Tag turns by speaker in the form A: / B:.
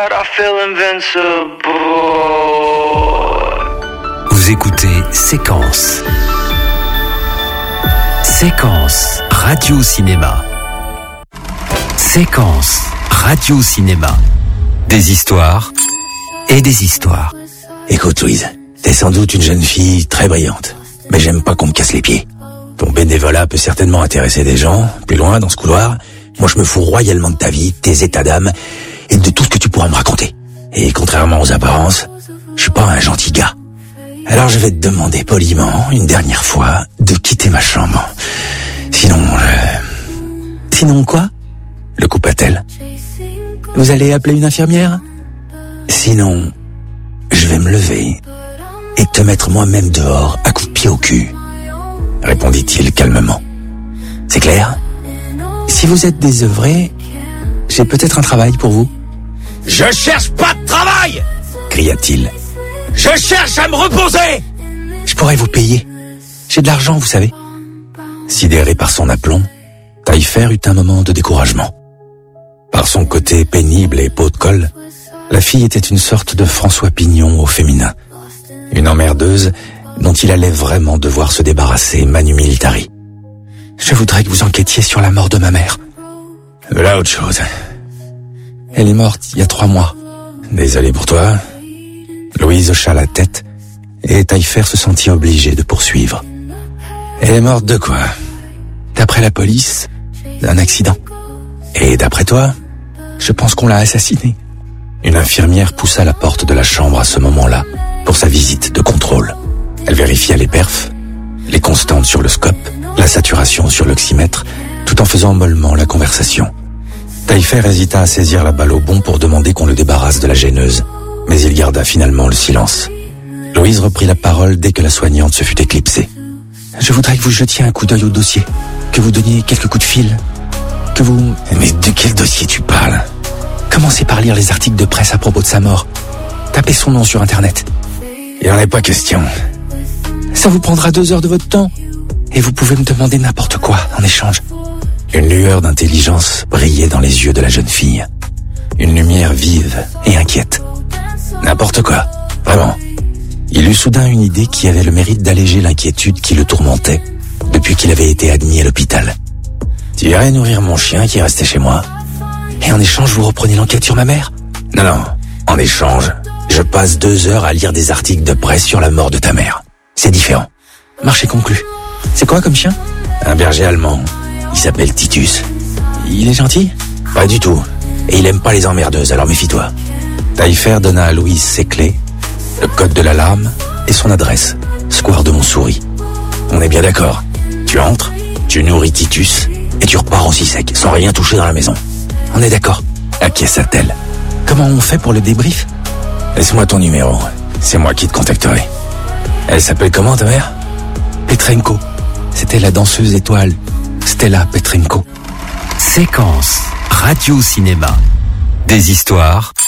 A: heart, I feel invincible.
B: Vous écoutez Séquence. Séquence Radio-Cinéma. Séquence Radio-Cinéma. Des histoires et des histoires.
C: Écoute Louise, t'es sans doute une jeune fille très brillante, mais j'aime pas qu'on me casse les pieds. Ton bénévolat peut certainement intéresser des gens, plus loin dans ce couloir. Moi je me fous royalement de ta vie, tes états d'âme, et de tout ce que tu pourras me raconter. Et contrairement aux apparences, je suis pas un gentil gars. Alors je vais te demander poliment, une dernière fois, de quitter ma chambre. Sinon quoi? Le coupa-t-elle. Vous allez appeler une infirmière? Sinon, je vais me lever et te mettre moi-même dehors à coups de pied au cul, répondit-il calmement. C'est clair? Si vous êtes désœuvré, j'ai peut-être un travail pour vous. Je cherche pas de travail! Cria-t-il. Je cherche à me reposer! Je pourrais vous payer. J'ai de l'argent, vous savez. Sidéré par son aplomb, Taillefer eut un moment de découragement. Par son côté pénible et peau de colle, la fille était une sorte de François Pignon au féminin. Une emmerdeuse dont il allait vraiment devoir se débarrasser manu militari. Je voudrais que vous enquêtiez sur la mort de ma mère. Voilà autre chose. Elle est morte il y a 3 mois. Désolé pour toi. Louise hocha la tête et Taillefer se sentit obligé de poursuivre. Elle est morte de quoi? D'après la police, d'un accident. Et d'après toi? Je pense qu'on l'a assassinée. Une infirmière poussa la porte de la chambre à ce moment-là pour sa visite de contrôle. Elle vérifia les perfs, les constantes sur le scope, la saturation sur l'oxymètre, tout en faisant mollement la conversation. Taillefer hésita à saisir la balle au bond pour demander qu'on le débarrasse de la gêneuse, mais il garda finalement le silence. Louise reprit la parole dès que la soignante se fut éclipsée. Je voudrais que vous jetiez un coup d'œil au dossier, que vous donniez quelques coups de fil, que vous... Mais de quel dossier tu parles? Commencez par lire les articles de presse à propos de sa mort. Tapez son nom sur Internet. Il n'en est pas question. Ça vous prendra 2 heures de votre temps. Et vous pouvez me demander n'importe quoi en échange. Une lueur d'intelligence brillait dans les yeux de la jeune fille. Une lumière vive et inquiète. N'importe quoi, vraiment. Il eut soudain une idée qui avait le mérite d'alléger l'inquiétude qui le tourmentait depuis qu'il avait été admis à l'hôpital. Tu irais nourrir mon chien qui restait chez moi. Et en échange, vous reprenez l'enquête sur ma mère? Non, en échange, je passe 2 heures à lire des articles de presse sur la mort de ta mère. C'est différent. Marché conclu. C'est quoi comme chien? Un berger allemand. Il s'appelle Titus. Il est gentil? Pas du tout. Et il aime pas les emmerdeuses, alors méfie-toi. Taillefer donna à Louise ses clés, le code de l'alarme et son adresse, square de Montsouris. On est bien d'accord. Tu entres, tu nourris Titus et tu repars aussi sec, sans rien toucher dans la maison. On est d'accord, acquiesça-t-elle. Comment on fait pour le débrief? Laisse-moi ton numéro, c'est moi qui te contacterai. Elle s'appelle comment ta mère? Petrenko. C'était la danseuse étoile, Stella Petrenko.
B: Séquence Radio-Cinéma. Des histoires